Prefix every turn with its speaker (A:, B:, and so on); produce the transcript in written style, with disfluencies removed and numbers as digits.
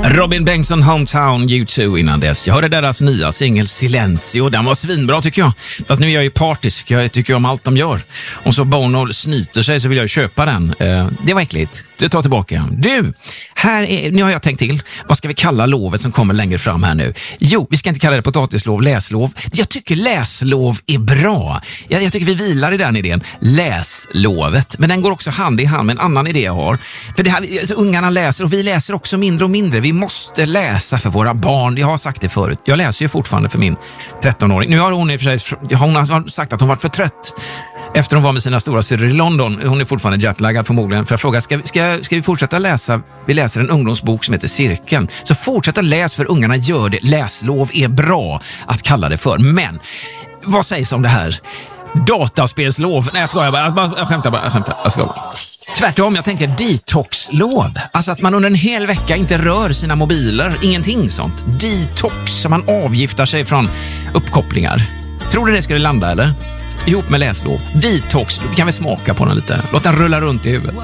A: Robin Bengtsson, Hometown, U2 innan dess. Jag hörde deras nya singel Silencio. Den var svinbra tycker jag. Fast nu är jag ju partisk. Jag tycker om allt de gör. Om så Bono snyter sig så vill jag köpa den. Det var äckligt. Du tar tillbaka. Du, nu har jag tänkt till. Vad ska vi kalla lovet som kommer längre fram här nu? Jo, vi ska inte kalla det potatislov, läslov. Jag tycker läslov är bra. Jag tycker vi vilar i den idén. Läslovet. Men den går också hand i hand med en annan idé jag har. För det här, alltså, ungarna läser och vi läser också mindre och mindre. Vi måste läsa för våra barn. Jag har sagt det förut. Jag läser ju fortfarande för min 13-åring. Nu har hon i och för sig hon har sagt att hon varit för trött efter hon var med sina stora syrror i London. Hon är fortfarande jetlaggad förmodligen. För jag frågar, ska vi fortsätta läsa? Vi läser en ungdomsbok som heter Cirkeln. Så fortsätta läs för ungarna gör det. Läslov är bra att kalla det för. Men vad sägs om det här? Dataspelslov. Nej, jag skojar bara. Jag skämtar bara. Jag skojar bara. Tvärtom, jag tänker detoxlov. Alltså att man under en hel vecka inte rör sina mobiler. Ingenting sånt. Detox, så man avgiftar sig från uppkopplingar. Tror du det skulle landa, eller? Ihop med läslov. Detox, du kan väl smaka på den lite. Låt den rulla runt i huvudet.